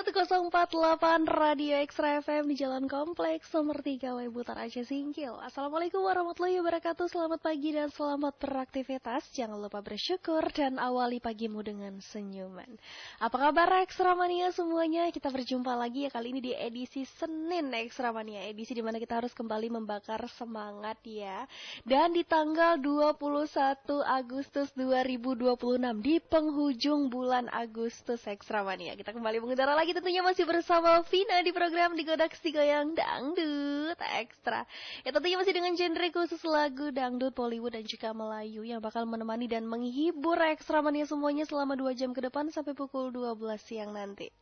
1048 Radio Extra FM di Jalan Kompleks nomor 3 Webutar Aceh Singkil. Assalamualaikum warahmatullahi wabarakatuh. Selamat pagi dan selamat beraktivitas. Jangan lupa bersyukur dan awali pagimu dengan senyuman. Apa kabar Extra Mania semuanya? Kita berjumpa lagi ya kali ini di edisi Senin Extra Mania, edisi dimana kita harus kembali membakar semangat ya. Dan di tanggal 21 Agustus 2026 di penghujung bulan Agustus Extra Mania, kita kembali mengudara lagi tentunya masih bersama Vina di program Digodak Goyang Dangdut Extra. Ya tentunya masih dengan genre khusus lagu dangdut, Bollywood dan juga Melayu yang bakal menemani dan menghibur Extra Mania semuanya selama 2 jam ke depan sampai pukul 12 siang nanti.